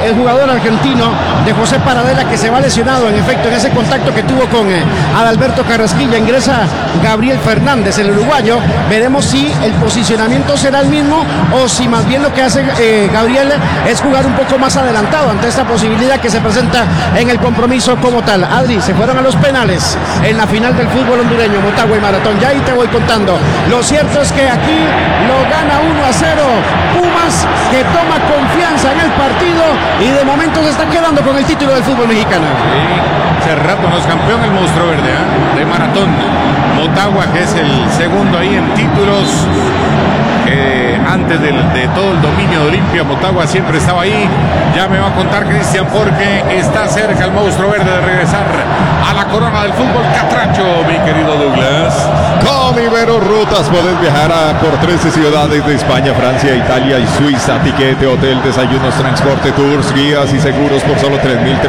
el jugador argentino de José Paradela, que se va lesionado en efecto en ese contacto que tuvo con Adalberto Carrasquilla. Ingresa Gabriel Fernández, el uruguayo. Veremos si el posicionamiento será el mismo o si más bien lo que hace Gabriel es jugar un poco más adelantado ante esta posibilidad que se presenta en el compromiso como tal. Adri, se fueron a los penales en la final del fútbol hondureño, Motagua y Maratón. Ya ahí te voy contando. Lo cierto es que aquí lo gana 1-0 Pumas, que toma confianza en el partido y de momento se está quedando con el título del fútbol mexicano. Sí, hace rato no es campeón el monstruo verde, de Maratón. Motagua, que es el segundo ahí en títulos. Antes de todo el dominio de Olimpia, Motagua siempre estaba ahí. Ya me va a contar Cristian, porque está cerca el monstruo verde de regresar a la corona del fútbol catracho, mi querido Douglas. Con Ibero Rutas podés viajar por 13 ciudades de España, Francia, Italia y Suiza. Tiquete, hotel, desayunos, transporte, tours, guías y seguros por solo $3,350.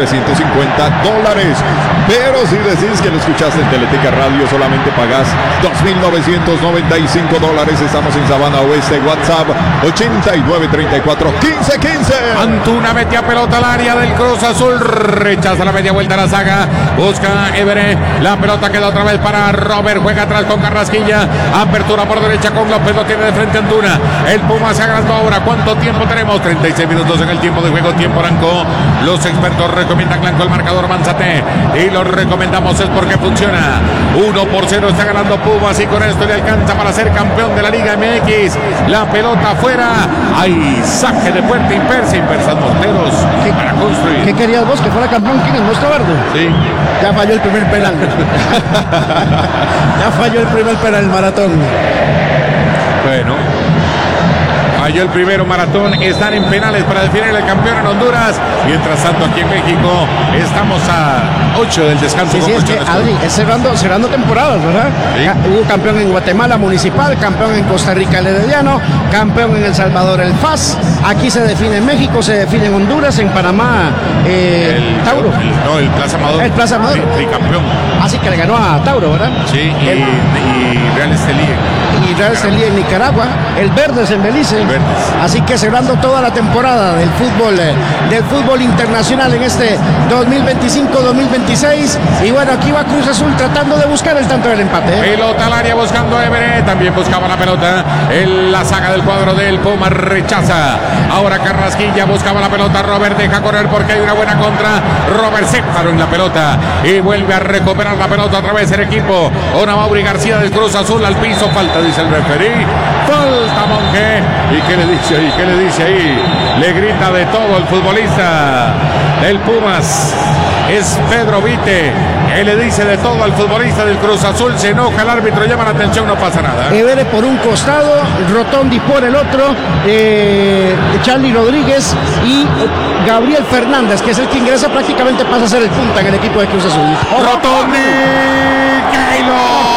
Pero si decís que lo escuchaste en Teletica Radio, solamente pagás $2,995. Estamos en Sabana Oeste. WhatsApp 8934-1515. Antuna mete a pelota al área del Cruz Azul, rechaza la media vuelta a la saga, busca Évere, la pelota queda otra vez para Robert, juega atrás con Carrasquilla, apertura por derecha con López, lo tiene de frente Antuna, el Puma se agrandó ahora. ¿Cuánto tiempo tenemos? 36 minutos en el tiempo de juego, tiempo Aranco. Los expertos recomiendan blanco el marcador, Manzate, y lo recomendamos es porque funciona. 1-0 está ganando Pumas y con esto le alcanza para ser campeón de la Liga MX. La pelota afuera, hay saque de puerta inversas morteros para construir. ¿Qué querías vos? ¿Que fuera campeón quién? ¿El monstruo verde? Sí. Ya falló el primer penal. Ya falló el primer penal, Maratón. Bueno, falló el primero, Maratón. Están en penales para definir el campeón en Honduras. Mientras tanto, aquí en México estamos a 8 del descanso. Sí, es que Adri, es cerrando temporadas, ¿verdad? Sí. Hubo campeón en Guatemala Municipal, campeón en Costa Rica el Herediano, campeón en El Salvador el FAS. Aquí se define en México, se define en Honduras, en Panamá Tauro. El Plaza Amador. El Plaza Amador. Tricampeón. Así que le ganó a Tauro, ¿verdad? Sí, y Real Estelí. Y Real Estelí en Nicaragua, el Verdes en Belice. Así que cerrando toda la temporada del fútbol internacional en este 2025-2026. Y bueno, aquí va Cruz Azul tratando de buscar el tanto del empate. Pelota al área buscando a Évere, también buscaba la pelota en la saga del cuadro del Puma, rechaza. Ahora Carrasquilla buscaba la pelota, Robert deja correr porque hay una buena contra. Robert se paró en la pelota y vuelve a recuperar la pelota otra vez el equipo. Ona Mauri García del Cruz Azul al piso, falta, dice el referí. Falta Monge. ¿Y qué le dice ahí? ¿Qué le dice ahí? Le grita de todo el futbolista del Pumas. Es Pedro Vite. Él le dice de todo al futbolista del Cruz Azul. Se enoja el árbitro, llama la atención, no pasa nada. Évere por un costado, Rotondi por el otro, Charlie Rodríguez y Gabriel Fernández, que es el que ingresa, prácticamente pasa a ser el punta en el equipo de Cruz Azul. Rotondi, Keylor.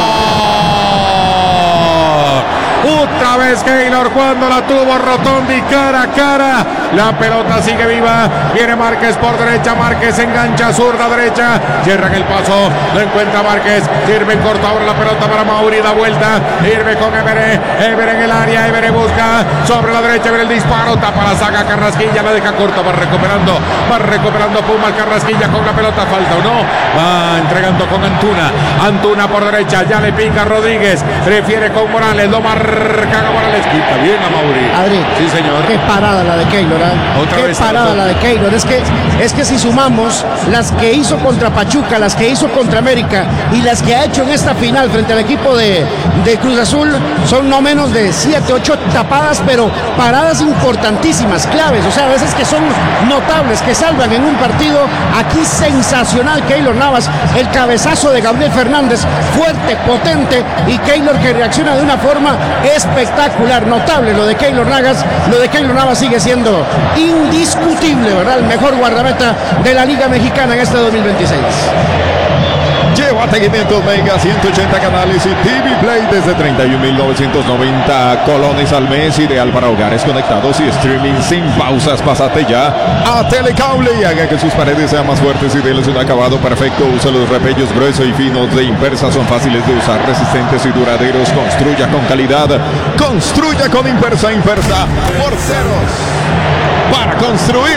Otra vez Keylor cuando la tuvo Rotondi cara a cara. La pelota sigue viva. Viene Márquez por derecha. Márquez engancha zurda derecha. Cierran el paso. Lo encuentra Márquez. Sirve en corto ahora la pelota para Mauri. Da vuelta. Sirve con Évere. Évere en el área. Évere busca sobre la derecha. Viene el disparo. Tapa la saga Carrasquilla. La deja corta. Va recuperando Pumas. Carrasquilla con la pelota. Falta o no. Va entregando con Antuna. Antuna por derecha. Ya le pica Rodríguez. Prefiere con Morales. Lo marca Morales. Quita bien a Mauri. Adri. Sí, señor. Qué parada la de Keylor. Qué parada la de Keylor. Es que si sumamos las que hizo contra Pachuca, las que hizo contra América y las que ha hecho en esta final frente al equipo de Cruz Azul, son no menos de 7, 8 tapadas, pero paradas importantísimas, claves, o sea, a veces que son notables, que salvan en un partido. Aquí sensacional Keylor Navas, el cabezazo de Gabriel Fernández, fuerte, potente, y Keylor que reacciona de una forma espectacular, notable. Lo de Keylor Navas sigue siendo indiscutible, ¿verdad? El mejor guardameta de la Liga Mexicana en este 2026. Llévate 500 megas, 180 canales y TV Play desde 31,990 colones al mes, ideal para hogares conectados y streaming sin pausas. Pásate ya a Telecable y haga que sus paredes sean más fuertes y denles un acabado perfecto. Usa los repellos gruesos y finos de Impersa, son fáciles de usar, resistentes y duraderos. Construya con calidad, construya con Impersa. Impersa, morteros para construir.